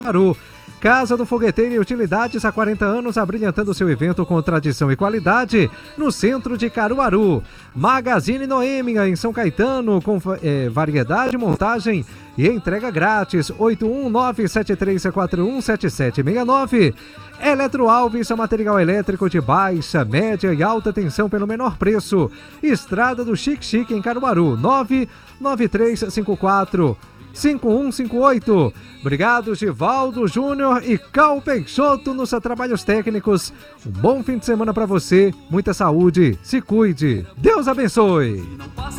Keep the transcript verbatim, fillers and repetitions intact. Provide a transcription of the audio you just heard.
Caruaru. Casa do Fogueteiro e Utilidades há quarenta anos, abrilhantando seu evento com tradição e qualidade no centro de Caruaru. Magazine Noêmia em São Caetano, com é, variedade, montagem e entrega grátis. oito um nove sete três quatro um sete sete seis nove. Eletro Alves, material elétrico de baixa, média e alta tensão pelo menor preço. Estrada do Chique Chique em Caruaru. nove nove três cinco quatro cinco um cinco oito. Obrigado, Givaldo Júnior e Cal Peixoto nos trabalhos técnicos. Um bom fim de semana para você, muita saúde, se cuide, Deus abençoe.